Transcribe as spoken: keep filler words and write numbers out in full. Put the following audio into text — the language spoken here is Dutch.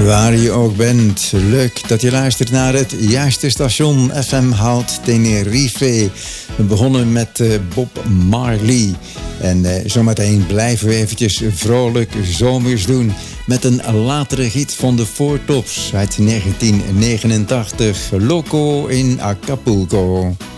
Waar je ook bent, leuk dat je luistert naar het juiste station F M Hout Tenerife. We begonnen met uh, Bob Marley. En uh, zometeen blijven we eventjes vrolijk zomers doen met een latere hit van de Four Tops uit negentien negenentachtig, Loco in Acapulco.